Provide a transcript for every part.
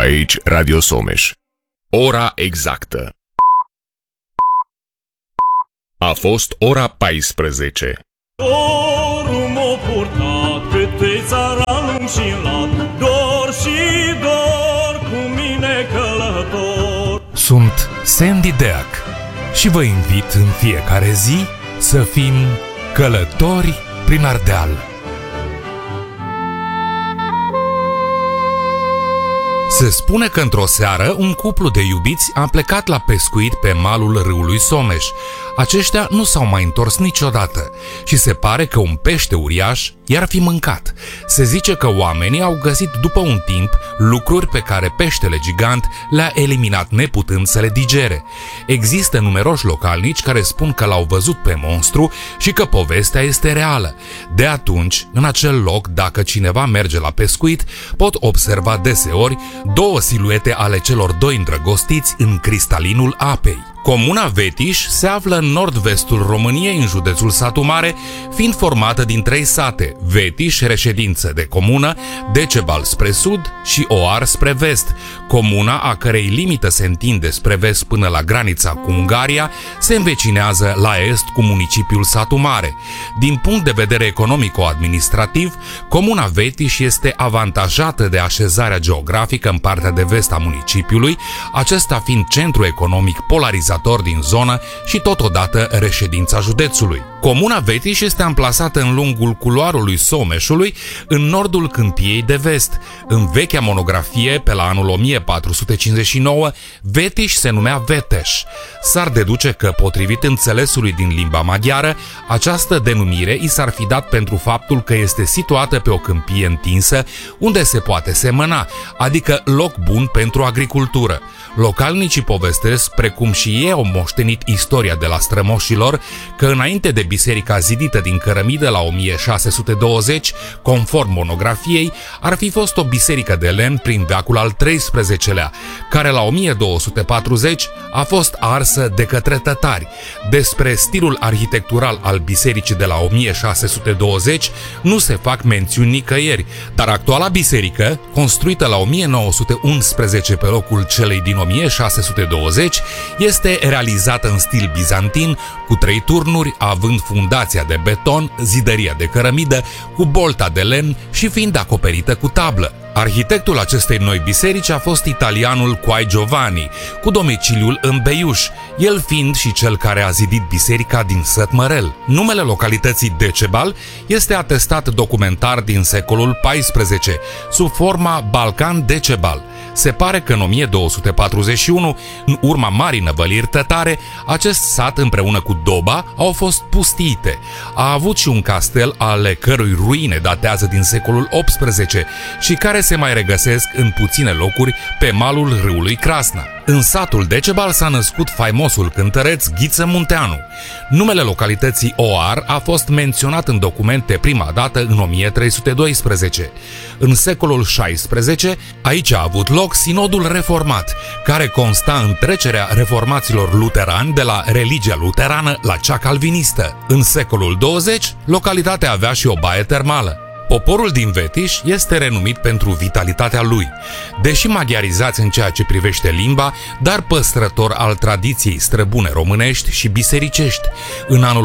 aici Radio Someș. Ora exactă. A fost ora 14. Dorul m-a purtat pe țara lung și lat, dor și dor cu mine călător. Sunt Sandy Deac și vă invit în fiecare zi să fim călători prin Ardeal. Se spune că într-o seară un cuplu de iubiți a plecat la pescuit pe malul râului Someș. Aceștia nu s-au mai întors niciodată și se pare că un pește uriaș i-ar fi mâncat. Se zice că oamenii au găsit după un timp lucruri pe care peștele gigant le-a eliminat neputând să le digere. Există numeroși localnici care spun că l-au văzut pe monstru și că povestea este reală. De atunci, în acel loc, dacă cineva merge la pescuit, pot observa deseori două siluete ale celor doi îndrăgostiți în cristalinul apei. Comuna Vetiș se află în nord-vestul României, în județul Satu Mare, fiind formată din 3 sate: Vetiș, reședință de comună, Decebal spre sud și Oar spre vest. Comuna, a cărei limită se întinde spre vest până la granița cu Ungaria, se învecinează la est cu municipiul Satu Mare. Din punct de vedere economico-administrativ, comuna Vetiș este avantajată de așezarea geografică în partea de vest a municipiului, acesta fiind centru economic polarizat din zonă și totodată reședința județului. Comuna Vetiș este amplasată în lungul culoarului Someșului, în nordul Câmpiei de vest. În vechea monografie, pe la anul 1459, Vetiș se numea Veteș. S-ar deduce că, potrivit înțelesului din limba maghiară, această denumire i s-ar fi dat pentru faptul că este situată pe o câmpie întinsă, unde se poate semăna, adică loc bun pentru agricultură. Localnicii povestesc, precum și ei au moștenit istoria de la strămoșilor, că înainte de biserica zidită din cărămidă la 1620, conform monografiei, ar fi fost o biserică de lemn prin veacul al XIII-lea, care la 1240 a fost arsă de către tătari. Despre stilul arhitectural al bisericii de la 1620 nu se fac mențiuni nicăieri, dar actuala biserică, construită la 1911 pe locul celei din 1620, este realizată în stil bizantin, cu 3 turnuri, având fundația de beton, zidăria de cărămidă, cu bolta de lemn și fiind acoperită cu tablă. Arhitectul acestei noi biserici a fost italianul Quai Giovanni, cu domiciliul în Beiuș, el fiind și cel care a zidit biserica din Sătmărel. Numele localității Decebal este atestat documentar din secolul XIV, sub forma Balcan Decebal. Se pare că în 1241, în urma marii năvăliri tătare, acest sat împreună cu Doba au fost pustiite. A avut și un castel ale cărui ruine datează din secolul XVIII și care se mai regăsesc în puține locuri pe malul râului Crasna. În satul Decebal s-a născut faimosul cântăreț Ghiță Munteanu. Numele localității Oar a fost menționat în documente prima dată în 1312. În secolul XVI, aici a avut loc Sinodul Reformat, care consta în trecerea reformaților luterani de la religia luterană la cea calvinistă. În secolul 20, localitatea avea și o baie termală. Poporul din Vetiș este renumit pentru vitalitatea lui. Deși maghiarizați în ceea ce privește limba, dar păstrător al tradiției străbune românești și bisericești. În anul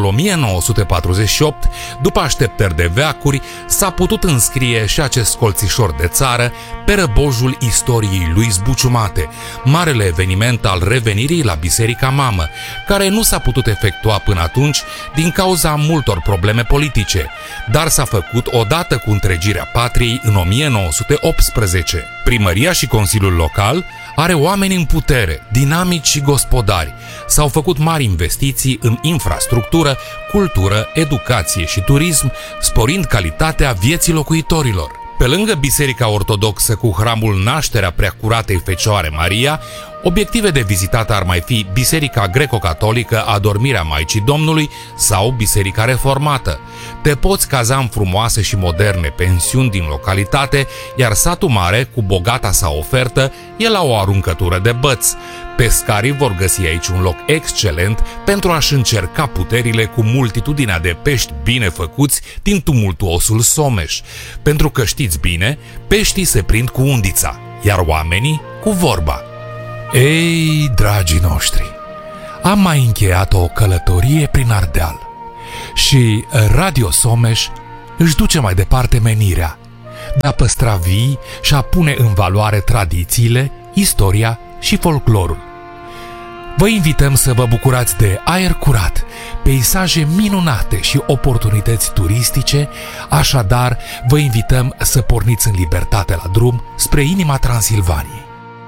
1948, după așteptări de veacuri, s-a putut înscrie și acest colțișor de țară pe răbojul istoriei lui zbuciumate, marele eveniment al revenirii la Biserica Mamă, care nu s-a putut efectua până atunci din cauza multor probleme politice, dar s-a făcut odată cu întregirea patriei în 1918. Primăria și Consiliul Local are oameni în putere, dinamici și gospodari. S-au făcut mari investiții în infrastructură, cultură, educație și turism, sporind calitatea vieții locuitorilor. Pe lângă Biserica Ortodoxă cu hramul Nașterea Preacuratei Fecioare Maria, obiective de vizitat ar mai fi Biserica Greco-Catolică Adormirea Maicii Domnului sau Biserica Reformată. Te poți caza în frumoase și moderne pensiuni din localitate, iar Satul Mare, cu bogata sa ofertă, e la o aruncătură de băți. Pescarii vor găsi aici un loc excelent pentru a-și încerca puterile cu multitudinea de pești bine făcuți din tumultuosul Someș. Pentru că știți bine, peștii se prind cu undița, iar oamenii cu vorba. Ei, dragii noștri, am mai încheiat o călătorie prin Ardeal și Radio Someș își duce mai departe menirea de a păstra vii și a pune în valoare tradițiile, istoria și folclorul. Vă invităm să vă bucurați de aer curat, peisaje minunate și oportunități turistice, așadar vă invităm să porniți în libertate la drum spre inima Transilvaniei.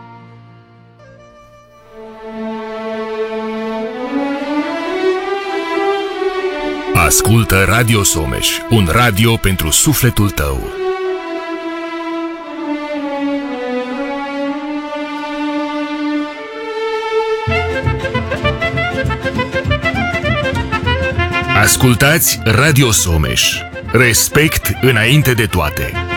Ascultă Radio Someș, un radio pentru sufletul tău. Ascultați Radio Someș. Respect înainte de toate.